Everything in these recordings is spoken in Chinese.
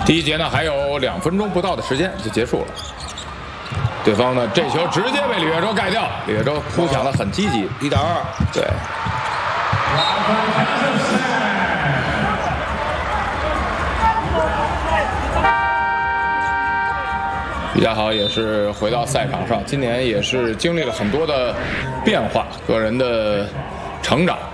第一节呢还有2分钟不到的时间就结束了。对方呢这球直接被李月洲盖掉，李月洲扑抢的很积极 ，1打2。 对。于家豪也是回到赛场上，今年也是经历了很多的变化，个人的成长，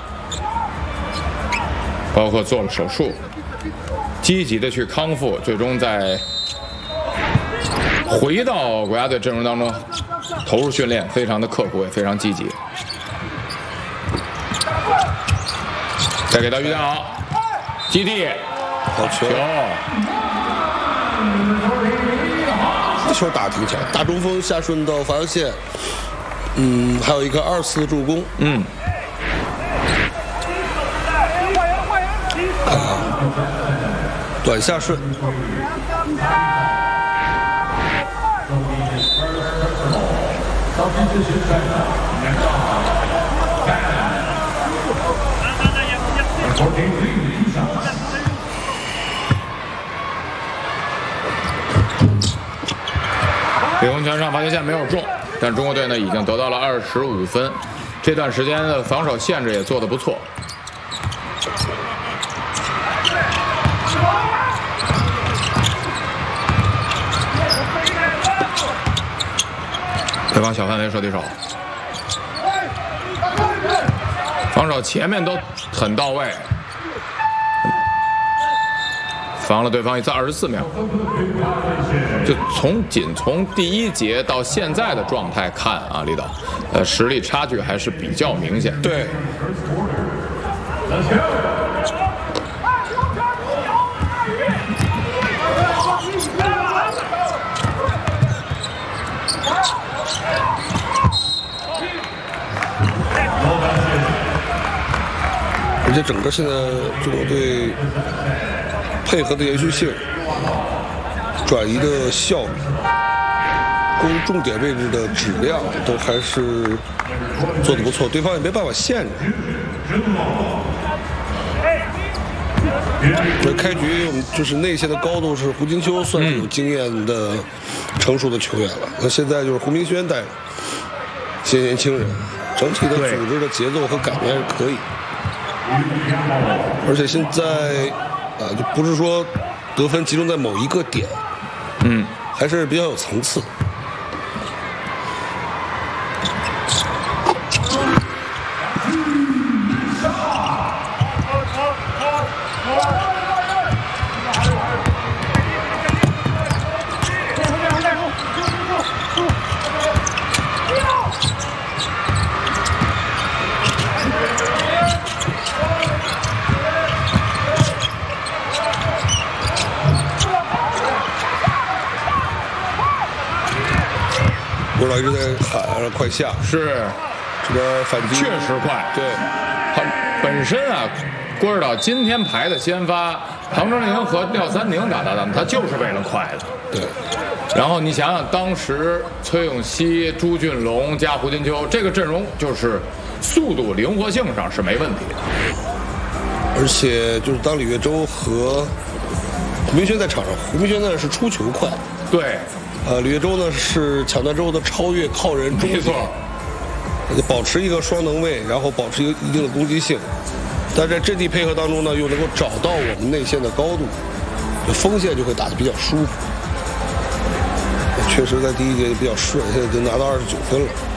包括做了手术，积极的去康复，最终在回到国家队阵容当中投入训练，非常的刻苦，也非常积极。再给到于家豪，基地， 好球！这球打挺强，大中锋下顺到罚球线，还有一个2次助攻，短下顺。 李洪权上罚球线没有中，但中国队呢已经得到了25分，这段时间的防守限制也做得不错。对方小范围射敌手，防守前面都很到位，防了对方一次24秒。就仅从第一节到现在的状态看啊，李导，实力差距还是比较明显。 对。而且整个现在中国队配合的延续性、转移的效率、攻重点位置的质量都还是做得不错，对方也没办法限制。这开局我们就是内线的高度是胡金秋算是有经验的、成熟的球员了，那现在就是胡明轩带着些年轻人，整体的组织的节奏和感觉还是可以。而且现在就不是说得分集中在某一个点，还是比较有层次。郭老一直在喊让快下， 是这边反击确实快。 对， 他本身啊，郭指导今天排的先发唐哲宁和廖三宁打搭档，他就是为了快的。 对。 然后你想想，当时崔永熙、朱俊龙加胡金秋这个阵容，就是速度、灵活性上是没问题的。 而且就是当李月洲和胡明轩在场上，胡明轩呢是出球快， 对。 李月洲呢是抢断之后的超越靠人中没错， 保持一个双能位，然后保持一定的攻击性，但在阵地配合当中呢，又能够找到我们内线的高度，锋线就会打得比较舒服。确实在第一节比较顺，现在已经拿到29分了。